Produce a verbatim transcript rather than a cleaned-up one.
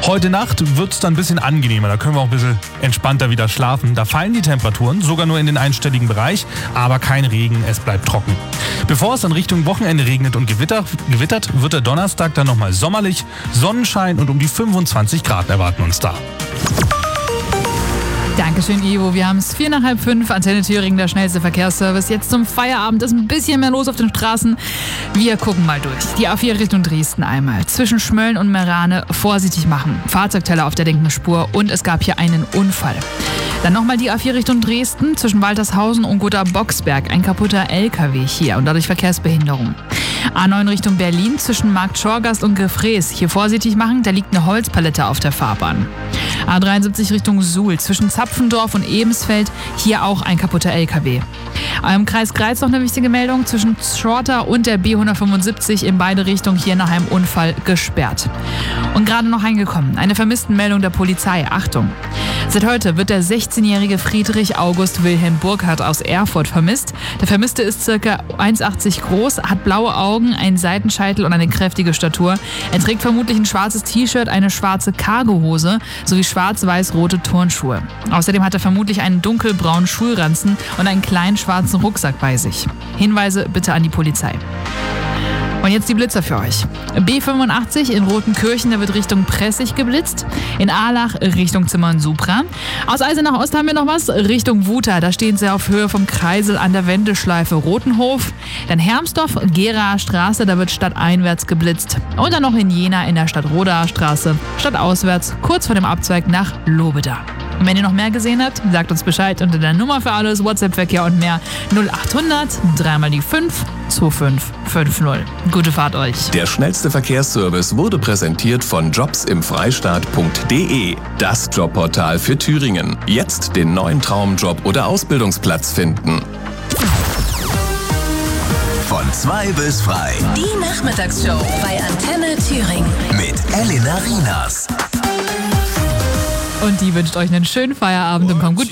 Heute Nacht wird es dann ein bisschen angenehmer, da können wir auch ein bisschen entspannter wieder schlafen. Da fallen die Temperaturen, sogar nur in den einstelligen Bereich, aber kein Regen, es bleibt trocken. Bevor es dann Richtung Wochenende regnet und gewittert, gewittert wird der Donnerstag dann nochmal sommerlich, Sonnenschein und um die fünfundzwanzig Grad erwarten uns da. Dankeschön, Ivo. Wir haben es vier nach halb fünf. Antenne Thüringen, der schnellste Verkehrsservice. Jetzt zum Feierabend ist ein bisschen mehr los auf den Straßen. Wir gucken mal durch. Die A vier Richtung Dresden einmal. Zwischen Schmölln und Merane vorsichtig machen. Fahrzeugteller auf der linken Spur und es gab hier einen Unfall. Dann nochmal die A vier Richtung Dresden zwischen Waltershausen und Gotha-Boxberg. Ein kaputter L K W hier und dadurch Verkehrsbehinderung. A neun Richtung Berlin zwischen Markt Schorgast und Gefrees. Hier vorsichtig machen, da liegt eine Holzpalette auf der Fahrbahn. A dreiundsiebzig Richtung Suhl zwischen Zapfendorf und Ebensfeld. Hier auch ein kaputter L K W. Im Kreis Greiz noch eine wichtige Meldung. Zwischen Schorter und der B hundertfünfundsiebzig in beide Richtungen hier nach einem Unfall gesperrt. Und gerade noch eingekommen. Eine Vermisstenmeldung der Polizei. Achtung! Seit heute wird der sechzehnjährige Friedrich August Wilhelm Burkhardt aus Erfurt vermisst. Der Vermisste ist ca. eins Komma achtzig groß, hat blaue Augen, einen Seitenscheitel und eine kräftige Statur. Er trägt vermutlich ein schwarzes T-Shirt, eine schwarze Cargohose sowie schwarz-weiß-rote Turnschuhe. Außerdem hat er vermutlich einen dunkelbraunen Schulranzen und einen kleinen schwarzen Rucksack bei sich. Hinweise bitte an die Polizei. Und jetzt die Blitzer für euch. B fünfundachtzig in Rotenkirchen, da wird Richtung Pressig geblitzt. In Ahlach Richtung Zimmern-Supra. Aus Eisenach Ost haben wir noch was. Richtung Wuta, da stehen sie auf Höhe vom Kreisel an der Wendeschleife Rotenhof. Dann Hermsdorf, Geraer Straße, da wird stadteinwärts geblitzt. Und dann noch in Jena in der Stadt-Rodaer Straße, stadtauswärts, kurz vor dem Abzweig nach Lobeda. Und wenn ihr noch mehr gesehen habt, sagt uns Bescheid unter der Nummer für alles, WhatsApp-Verkehr und mehr null achthundert, dreimal die fünf, zwei fünf fünf null. Gute Fahrt euch. Der schnellste Verkehrsservice wurde präsentiert von jobs im freistaat punkt de. Das Jobportal für Thüringen. Jetzt den neuen Traumjob oder Ausbildungsplatz finden. Von zwei bis frei. Die Nachmittagsshow bei Antenne Thüringen. Mit Elena Rienas. Und die wünscht euch einen schönen Feierabend und kommt gut durch.